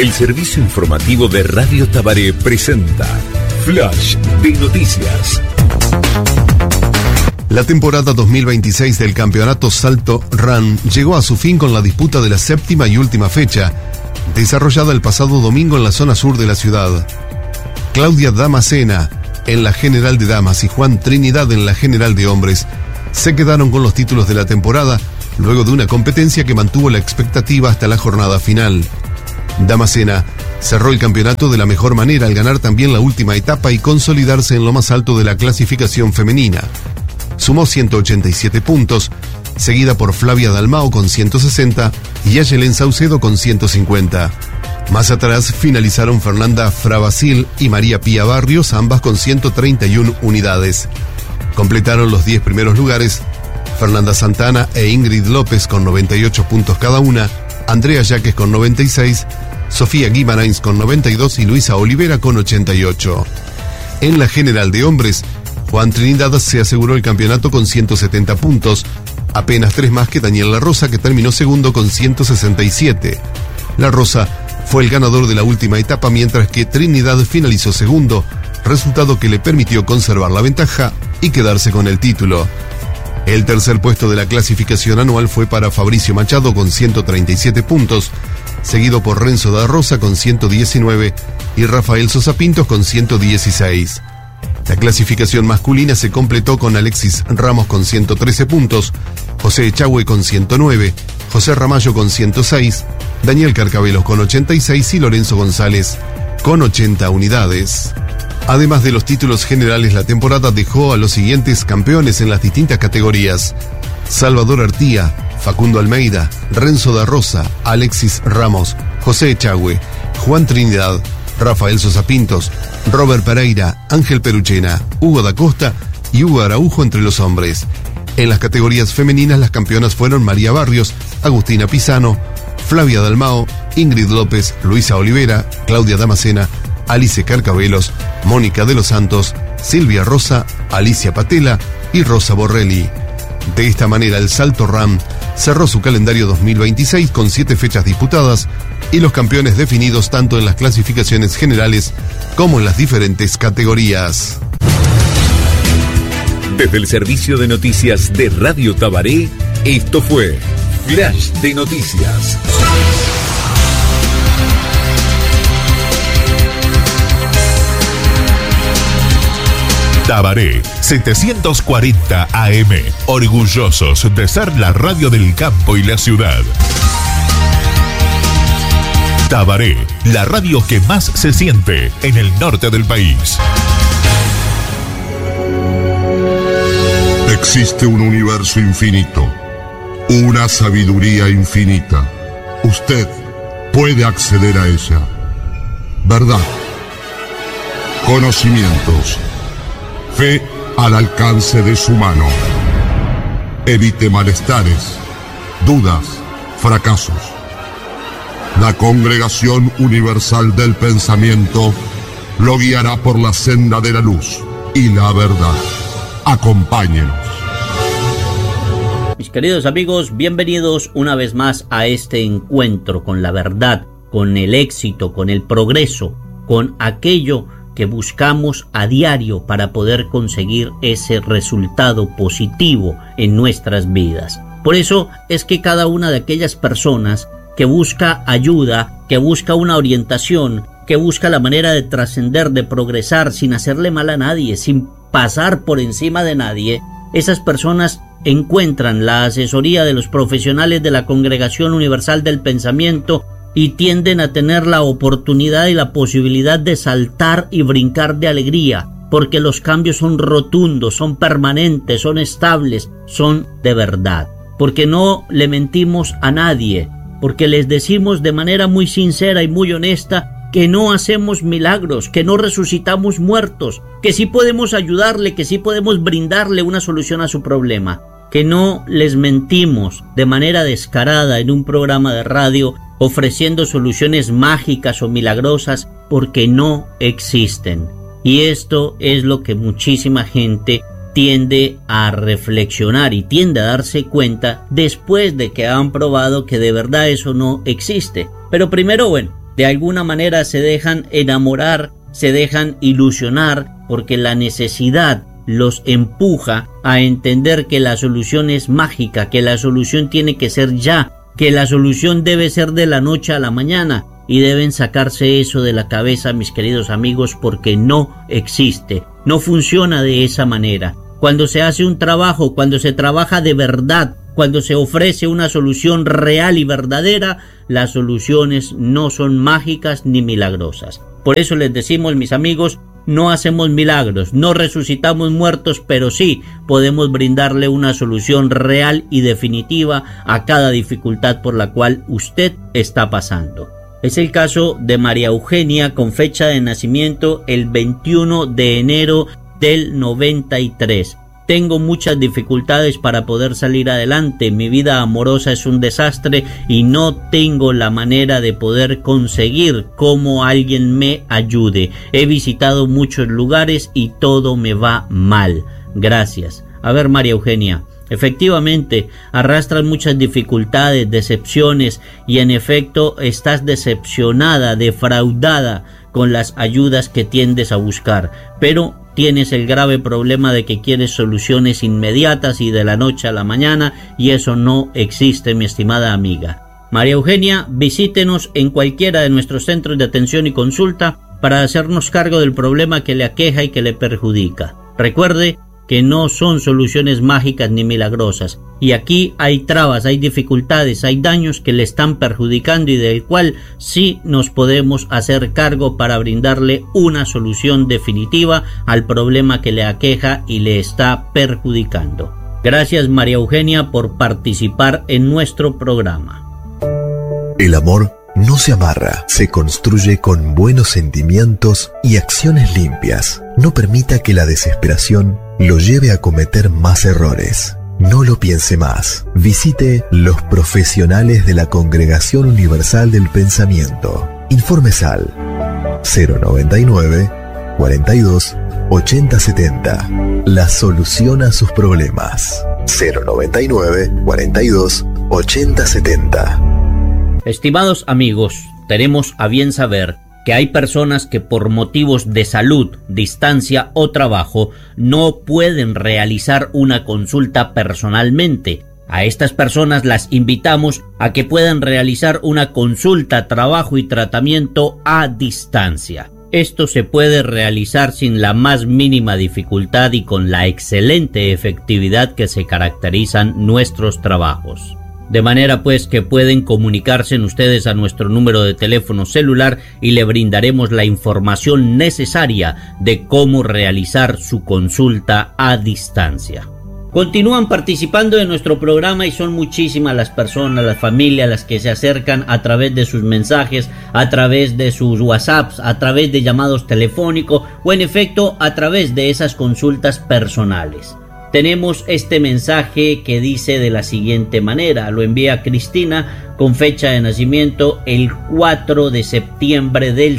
El servicio informativo de Radio Tabaré presenta Flash de Noticias. La temporada 2026 del campeonato Salto Run llegó a su fin con la disputa de la séptima y última fecha, desarrollada el pasado domingo en la zona sur de la ciudad. Claudia Damascena en la general de damas y Juan Trinidad en la general de hombres se quedaron con los títulos de la temporada luego de una competencia que mantuvo la expectativa hasta la jornada final. Damascena cerró el campeonato de la mejor manera al ganar también la última etapa y consolidarse en lo más alto de la clasificación femenina. Sumó 187 puntos, seguida por Flavia Dalmao con 160 y Ayelen Saucedo con 150. Más atrás finalizaron Fernanda Fravasil y María Pía Barrios, ambas con 131 unidades. Completaron los 10 primeros lugares Fernanda Santana e Ingrid López con 98 puntos cada una, Andrea Yaques con 96, Sofía Guimarães con 92 y Luisa Olivera con 88. En la general de hombres, Juan Trinidad se aseguró el campeonato con 170 puntos, apenas 3 más que Daniel La Rosa, que terminó segundo con 167. La Rosa fue el ganador de la última etapa, mientras que Trinidad finalizó segundo, resultado que le permitió conservar la ventaja y quedarse con el título. El tercer puesto de la clasificación anual fue para Fabricio Machado con 137 puntos, seguido por Renzo da Rosa con 119 y Rafael Sosa Pintos con 116. La clasificación masculina se completó con Alexis Ramos con 113 puntos, José Echagüe con 109, José Ramallo con 106, Daniel Carcabelos con 86 y Lorenzo González con 80 unidades. Además de los títulos generales, la temporada dejó a los siguientes campeones en las distintas categorías: Salvador Artía, Facundo Almeida, Renzo da Rosa, Alexis Ramos, José Echagüe, Juan Trinidad, Rafael Sosa Pintos, Robert Pereira, Ángel Peruchena, Hugo da Costa y Hugo Araujo entre los hombres. En las categorías femeninas, las campeonas fueron María Barrios, Agustina Pisano, Flavia Dalmao, Ingrid López, Luisa Olivera, Claudia Damascena, Alice Carcabelos, Mónica de los Santos, Silvia Rosa, Alicia Patela y Rosa Borrelli. De esta manera, el Salto Run cerró su calendario 2026 con 7 fechas disputadas y los campeones definidos tanto en las clasificaciones generales como en las diferentes categorías. Desde el servicio de noticias de Radio Tabaré, esto fue Flash de Noticias. Tabaré 740 AM, orgullosos de ser la radio del campo y la ciudad. Tabaré, la radio que más se siente en el norte del país. Existe un universo infinito, una sabiduría infinita. Usted puede acceder a ella. Verdad, conocimientos, fe al alcance de su mano. Evite malestares, dudas, fracasos. La Congregación Universal del Pensamiento lo guiará por la senda de la luz y la verdad. Acompáñenos. Mis queridos amigos, bienvenidos una vez más a este encuentro con la verdad, con el éxito, con el progreso, con aquello que buscamos a diario para poder conseguir ese resultado positivo en nuestras vidas. Por eso es que cada una de aquellas personas que busca ayuda, que busca una orientación, que busca la manera de trascender, de progresar sin hacerle mal a nadie, sin pasar por encima de nadie, esas personas encuentran la asesoría de los profesionales de la Congregación Universal del Pensamiento y tienden a tener la oportunidad y la posibilidad de saltar y brincar de alegría, porque los cambios son rotundos, son permanentes, son estables, son de verdad, porque no le mentimos a nadie, porque les decimos de manera muy sincera y muy honesta que no hacemos milagros, que no resucitamos muertos, que sí podemos ayudarle, que sí podemos brindarle una solución a su problema, que no les mentimos de manera descarada en un programa de radio ofreciendo soluciones mágicas o milagrosas, porque no existen. Y esto es lo que muchísima gente tiende a reflexionar y tiende a darse cuenta después de que han probado que de verdad eso no existe. Pero primero, de alguna manera se dejan enamorar, se dejan ilusionar, porque la necesidad los empuja a entender que la solución es mágica, que la solución tiene que ser ya, que la solución debe ser de la noche a la mañana, y deben sacarse eso de la cabeza, mis queridos amigos, porque no existe, no funciona de esa manera. Cuando se hace un trabajo, cuando se trabaja de verdad, cuando se ofrece una solución real y verdadera, las soluciones no son mágicas ni milagrosas. Por eso les decimos, mis amigos, no hacemos milagros, no resucitamos muertos, pero sí podemos brindarle una solución real y definitiva a cada dificultad por la cual usted está pasando. Es el caso de María Eugenia, con fecha de nacimiento el 21 de enero del 93. Tengo muchas dificultades para poder salir adelante, mi vida amorosa es un desastre y no tengo la manera de poder conseguir cómo alguien me ayude. He visitado muchos lugares y todo me va mal. Gracias. A ver, María Eugenia, efectivamente arrastras muchas dificultades, decepciones y en efecto estás decepcionada, defraudada con las ayudas que tiendes a buscar, pero tienes el grave problema de que quieres soluciones inmediatas y de la noche a la mañana, y eso no existe, mi estimada amiga. María Eugenia, visítenos en cualquiera de nuestros centros de atención y consulta para hacernos cargo del problema que le aqueja y que le perjudica. Recuerde que no son soluciones mágicas ni milagrosas, y aquí hay trabas, hay dificultades, hay daños que le están perjudicando y del cual sí nos podemos hacer cargo para brindarle una solución definitiva al problema que le aqueja y le está perjudicando. Gracias, María Eugenia, por participar en nuestro programa. El amor no se amarra, se construye con buenos sentimientos y acciones limpias. No permita que la desesperación lo lleve a cometer más errores. No lo piense más. Visite los profesionales de la Congregación Universal del Pensamiento. Informes al 099 42 80 70. La solución a sus problemas. 099 42 80 70. Estimados amigos, tenemos a bien saber que hay personas que por motivos de salud, distancia o trabajo no pueden realizar una consulta personalmente. A estas personas las invitamos a que puedan realizar una consulta, trabajo y tratamiento a distancia. Esto se puede realizar sin la más mínima dificultad y con la excelente efectividad que se caracterizan nuestros trabajos. De manera pues que pueden comunicarse ustedes a nuestro número de teléfono celular y le brindaremos la información necesaria de cómo realizar su consulta a distancia. Continúan participando de nuestro programa y son muchísimas las personas, las familias, las que se acercan a través de sus mensajes, a través de sus WhatsApps, a través de llamados telefónicos o en efecto a través de esas consultas personales. Tenemos este mensaje que dice de la siguiente manera, lo envía Cristina con fecha de nacimiento el 4 de septiembre del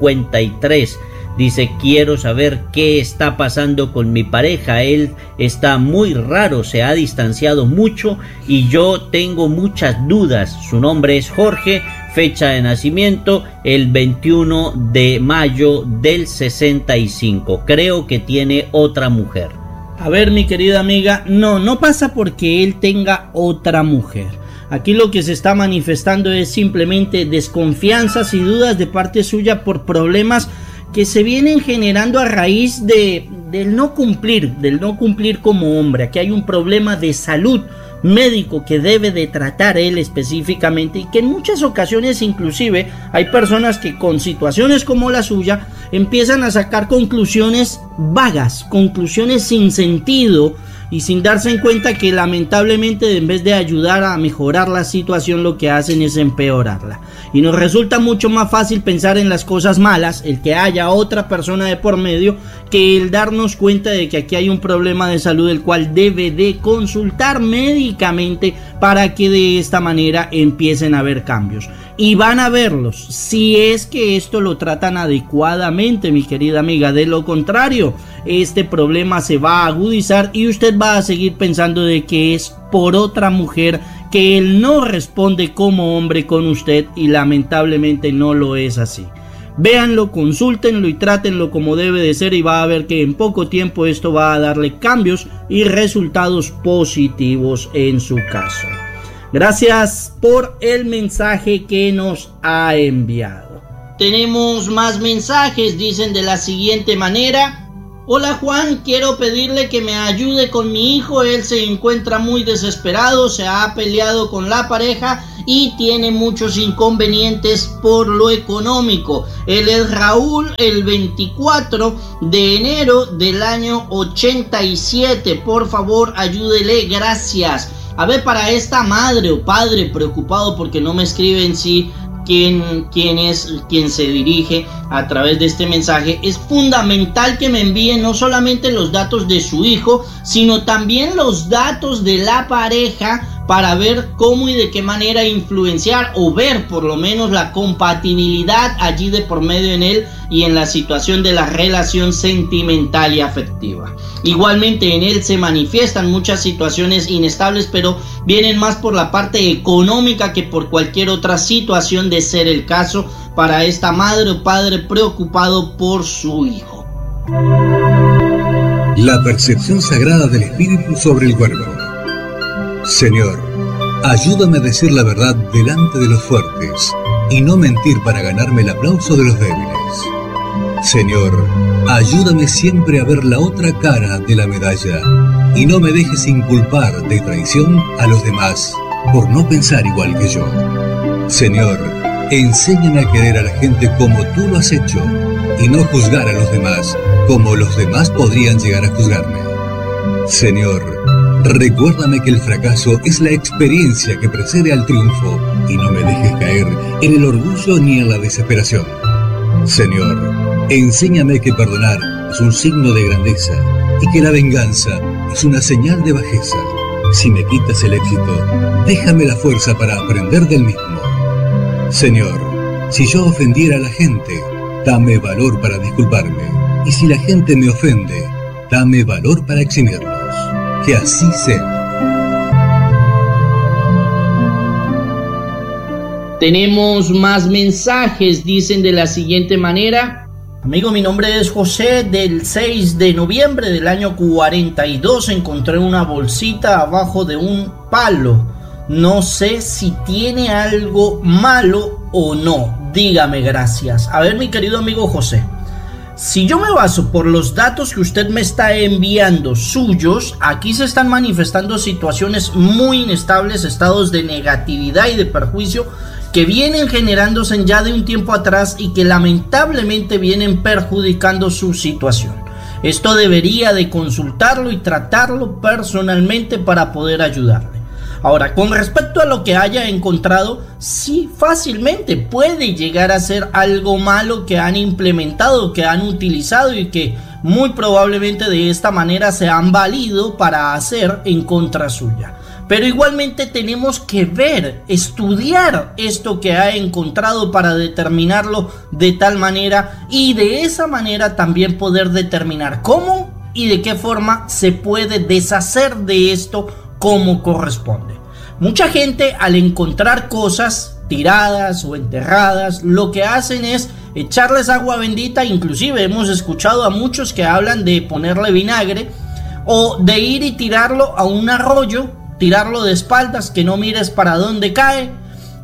53. Dice, quiero saber qué está pasando con mi pareja, él está muy raro, se ha distanciado mucho y yo tengo muchas dudas. Su nombre es Jorge, fecha de nacimiento el 21 de mayo del 65. Creo que tiene otra mujer. A ver, mi querida amiga, no pasa porque él tenga otra mujer. Aquí lo que se está manifestando es simplemente desconfianzas y dudas de parte suya por problemas que se vienen generando a raíz del no cumplir como hombre. Aquí hay un problema de salud médico que debe de tratar él específicamente y que en muchas ocasiones inclusive hay personas que con situaciones como la suya empiezan a sacar conclusiones vagas, conclusiones sin sentido y sin darse en cuenta que lamentablemente en vez de ayudar a mejorar la situación lo que hacen es empeorarla. Y nos resulta mucho más fácil pensar en las cosas malas, el que haya otra persona de por medio, que el darnos cuenta de que aquí hay un problema de salud el cual debe de consultar médicamente para que de esta manera empiecen a haber cambios. Y van a verlos si es que esto lo tratan adecuadamente, mi querida amiga. De lo contrario, este problema se va a agudizar y usted va a seguir pensando de que es por otra mujer que él no responde como hombre con usted y lamentablemente no lo es así. Véanlo, consúltenlo y trátenlo como debe de ser y va a ver que en poco tiempo esto va a darle cambios y resultados positivos en su caso. Gracias por el mensaje que nos ha enviado. Tenemos más mensajes, dicen de la siguiente manera. Hola Juan, quiero pedirle que me ayude con mi hijo, él se encuentra muy desesperado, se ha peleado con la pareja y tiene muchos inconvenientes por lo económico. Él es Raúl, el 24 de enero del año 87, por favor ayúdele, gracias. A ver, para esta madre o padre preocupado porque no me escriben quién se dirige a través de este mensaje, es fundamental que me envíen no solamente los datos de su hijo, sino también los datos de la pareja para ver cómo y de qué manera influenciar o ver por lo menos la compatibilidad allí de por medio en él y en la situación de la relación sentimental y afectiva. Igualmente en él se manifiestan muchas situaciones inestables, pero vienen más por la parte económica que por cualquier otra situación de ser el caso para esta madre o padre preocupado por su hijo. La percepción sagrada del espíritu sobre el cuerpo. Señor, ayúdame a decir la verdad delante de los fuertes y no mentir para ganarme el aplauso de los débiles. Señor, ayúdame siempre a ver la otra cara de la medalla y no me dejes inculpar de traición a los demás por no pensar igual que yo. Señor, enséñame a querer a la gente como tú lo has hecho y no juzgar a los demás como los demás podrían llegar a juzgarme. Señor, recuérdame que el fracaso es la experiencia que precede al triunfo y no me dejes caer en el orgullo ni en la desesperación. Señor, enséñame que perdonar es un signo de grandeza y que la venganza es una señal de bajeza. Si me quitas el éxito, déjame la fuerza para aprender del mismo. Señor, si yo ofendiera a la gente, dame valor para disculparme. Y si la gente me ofende, dame valor para eximirlos. Que así sea. Tenemos más mensajes, dicen de la siguiente manera. Amigo, mi nombre es José, del 6 de noviembre del año 42 encontré una bolsita abajo de un palo. No sé si tiene algo malo o no. Dígame, gracias. A ver, mi querido amigo José, si yo me baso por los datos que usted me está enviando suyos, aquí se están manifestando situaciones muy inestables, estados de negatividad y de perjuicio que vienen generándose ya de un tiempo atrás y que lamentablemente vienen perjudicando su situación. Esto debería de consultarlo y tratarlo personalmente para poder ayudarle. Ahora, con respecto a lo que haya encontrado, sí, fácilmente puede llegar a ser algo malo que han implementado, que han utilizado y que muy probablemente de esta manera se han valido para hacer en contra suya. Pero igualmente tenemos que ver, estudiar esto que ha encontrado para determinarlo de tal manera y de esa manera también poder determinar cómo y de qué forma se puede deshacer de esto como corresponde. Mucha gente al encontrar cosas tiradas o enterradas, lo que hacen es echarles agua bendita. Inclusive hemos escuchado a muchos que hablan de ponerle vinagre o de ir y tirarlo a un arroyo, tirarlo de espaldas, que no mires para dónde cae.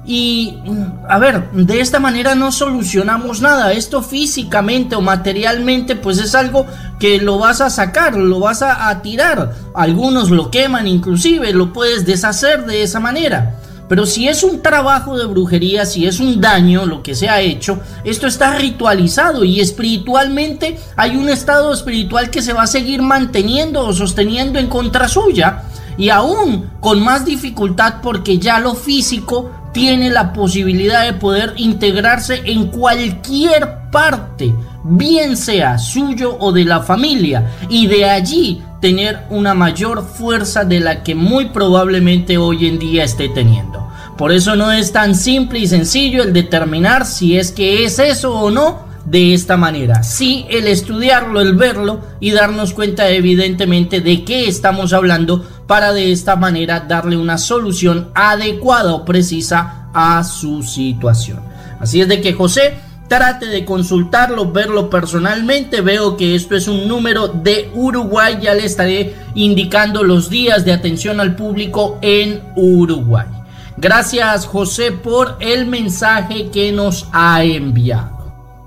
Y a ver, de esta manera no solucionamos nada. Esto físicamente o materialmente pues es algo que lo vas a sacar, lo vas a tirar. Algunos lo queman, inclusive lo puedes deshacer de esa manera. Pero si es un trabajo de brujería, si es un daño lo que se ha hecho, esto está ritualizado y espiritualmente hay un estado espiritual que se va a seguir manteniendo o sosteniendo en contra suya. Y aún con más dificultad porque ya lo físico tiene la posibilidad de poder integrarse en cualquier parte, bien sea suyo o de la familia, y de allí tener una mayor fuerza de la que muy probablemente hoy en día esté teniendo. Por eso no es tan simple y sencillo el determinar si es que es eso o no. de esta manera. Sí, el estudiarlo, el verlo y darnos cuenta evidentemente de qué estamos hablando para de esta manera darle una solución adecuada o precisa a su situación. Así es de que José, trate de consultarlo, verlo personalmente. Veo que esto es un número de Uruguay, ya le estaré indicando los días de atención al público en Uruguay. Gracias, José, por el mensaje que nos ha enviado.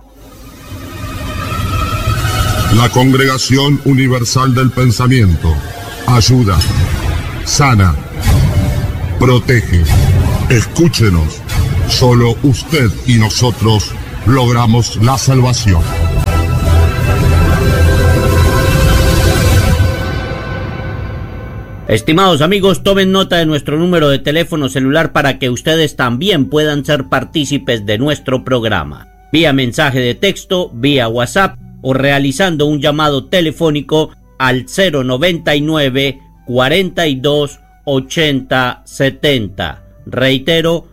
La Congregación Universal del Pensamiento ayuda, sana, protege. Escúchenos, solo usted y nosotros logramos la salvación. Estimados amigos, tomen nota de nuestro número de teléfono celular para que ustedes también puedan ser partícipes de nuestro programa. Vía mensaje de texto, vía WhatsApp o realizando un llamado telefónico al 099 42 80 70. Reitero,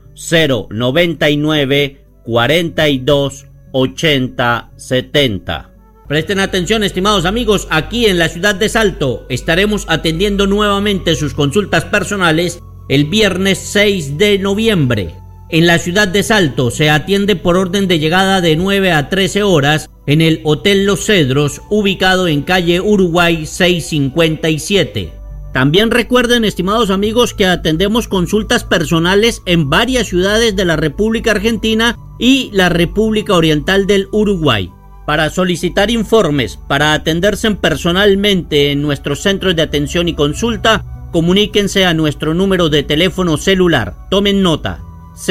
099 42 80 70. Presten atención, estimados amigos, aquí en la ciudad de Salto estaremos atendiendo nuevamente sus consultas personales el viernes 6 de noviembre. En la ciudad de Salto se atiende por orden de llegada de 9 a 13 horas en el Hotel Los Cedros, ubicado en calle Uruguay 657. También recuerden, estimados amigos, que atendemos consultas personales en varias ciudades de la República Argentina y la República Oriental del Uruguay. Para solicitar informes, para atenderse personalmente en nuestros centros de atención y consulta, comuníquense a nuestro número de teléfono celular. Tomen nota: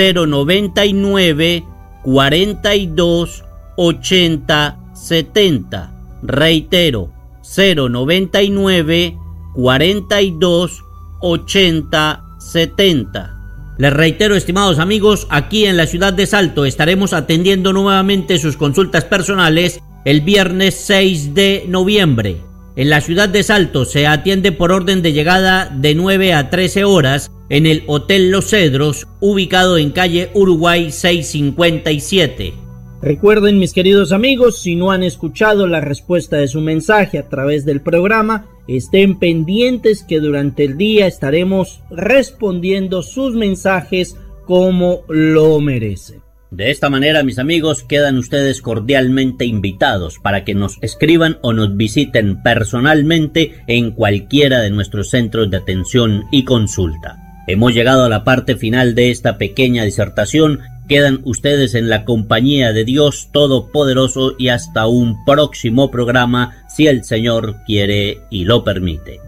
099 42 80 70. Reitero, 099 42 80 70. Les reitero, estimados amigos, aquí en la ciudad de Salto estaremos atendiendo nuevamente sus consultas personales el viernes 6 de noviembre. En la ciudad de Salto se atiende por orden de llegada de 9 a 13 horas en el Hotel Los Cedros, ubicado en calle Uruguay 657. Recuerden, mis queridos amigos, si no han escuchado la respuesta de su mensaje a través del programa, estén pendientes que durante el día estaremos respondiendo sus mensajes como lo merecen. De esta manera, mis amigos, quedan ustedes cordialmente invitados para que nos escriban o nos visiten personalmente en cualquiera de nuestros centros de atención y consulta. Hemos llegado a la parte final de esta pequeña disertación. Quedan ustedes en la compañía de Dios Todopoderoso y hasta un próximo programa, si el Señor quiere y lo permite.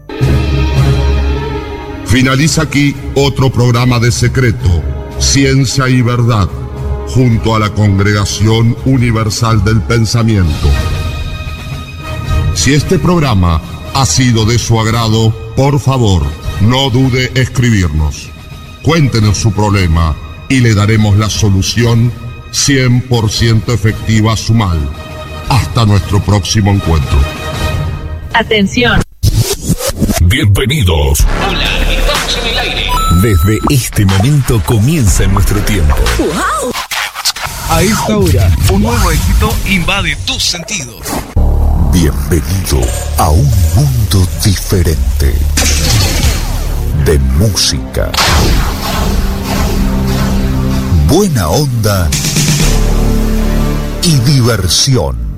Finaliza aquí otro programa de Secreto, Ciencia y Verdad, junto a la Congregación Universal del Pensamiento. Si este programa ha sido de su agrado, por favor, no dude escribirnos. Cuéntenos su problema y le daremos la solución 100% efectiva a su mal. Hasta nuestro próximo encuentro. Atención. Bienvenidos. Hola, estamos en el aire. Desde este momento comienza nuestro tiempo. ¡Wow! A esta hora, un nuevo éxito invade tus sentidos. Bienvenido a un mundo diferente de música, buena onda y diversión.